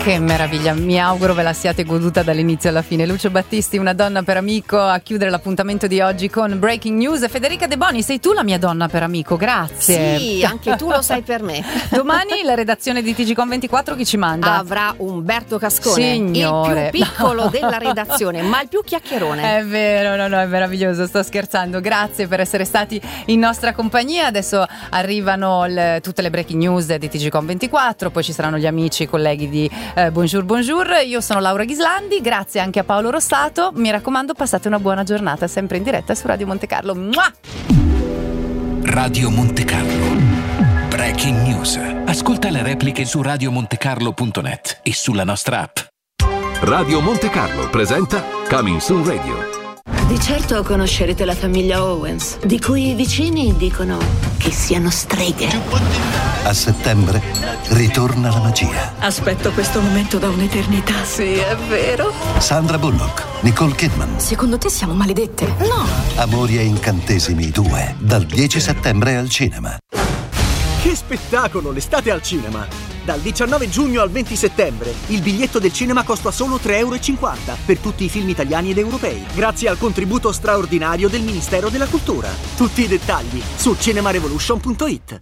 Che meraviglia, mi auguro ve la siate goduta dall'inizio alla fine. Lucio Battisti, Una donna per amico, a chiudere l'appuntamento di oggi con Breaking News. Federica De Boni, sei tu la mia donna per amico, grazie. Sì, anche tu lo sai per me. Domani la redazione di TGcom24 chi ci manda? Avrà Umberto Cascone, Signore. il più piccolo della redazione, ma il più chiacchierone. È vero, no, è meraviglioso, sto scherzando. Grazie per essere stati in nostra compagnia. Adesso arrivano tutte le breaking news di TGcom24, poi ci saranno gli amici, i colleghi di Bonjour. Io sono Laura Ghislandi, grazie anche a Paolo Rossato. Mi raccomando, passate una buona giornata, sempre in diretta su Radio Monte Carlo. Mua! Radio Monte Carlo. Breaking News. Ascolta le repliche su radiomontecarlo.net e sulla nostra app. Radio Monte Carlo presenta Coming Soon Radio. Di certo conoscerete la famiglia Owens, di cui i vicini dicono che siano streghe. A settembre ritorna la magia. Aspetto questo momento da un'eternità. Sì, è vero. Sandra Bullock, Nicole Kidman. Secondo te siamo maledette? No. Amori e incantesimi 2, dal 10 settembre al cinema. Che spettacolo, l'estate al cinema! Dal 19 giugno al 20 settembre il biglietto del cinema costa solo €3,50 per tutti i film italiani ed europei, grazie al contributo straordinario del Ministero della Cultura. Tutti i dettagli su cinemarevolution.it.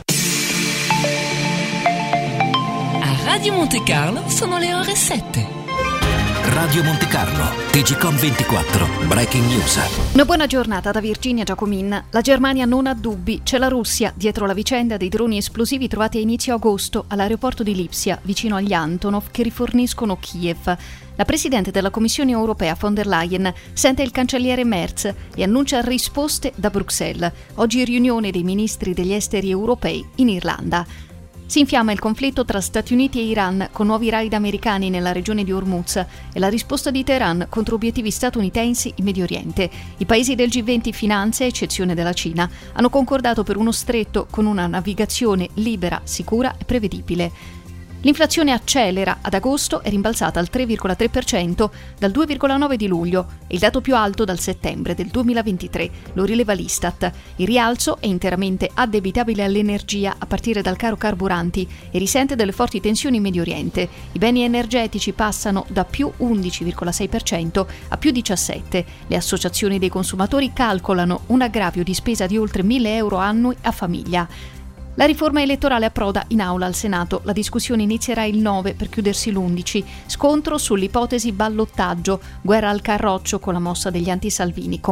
A Radio Monte Carlo sono le ore 7. Radio Monte Carlo, TGcom24, Breaking News. Una buona giornata da Virginia Giacomin. La Germania non ha dubbi, c'è la Russia dietro la vicenda dei droni esplosivi trovati a inizio agosto all'aeroporto di Lipsia, vicino agli Antonov, che riforniscono Kiev. La Presidente della Commissione Europea von der Leyen sente il cancelliere Merz e annuncia risposte da Bruxelles. Oggi riunione dei ministri degli esteri europei in Irlanda. Si infiamma il conflitto tra Stati Uniti e Iran con nuovi raid americani nella regione di Hormuz e la risposta di Teheran contro obiettivi statunitensi in Medio Oriente. I paesi del G20 finanze, a eccezione della Cina, hanno concordato per uno stretto con una navigazione libera, sicura e prevedibile. L'inflazione accelera, ad agosto è rimbalzata al 3,3% dal 2,9% di luglio, il dato più alto dal settembre del 2023, lo rileva l'Istat. Il rialzo è interamente addebitabile all'energia a partire dal caro carburanti e risente delle forti tensioni in Medio Oriente. I beni energetici passano da più 11,6% a più 17%. Le associazioni dei consumatori calcolano un aggravio di spesa di oltre €1.000 annui a famiglia. La riforma elettorale approda in aula al Senato. La discussione inizierà il 9 per chiudersi l'11. Scontro sull'ipotesi ballottaggio, guerra al carroccio con la mossa degli anti-Salvini.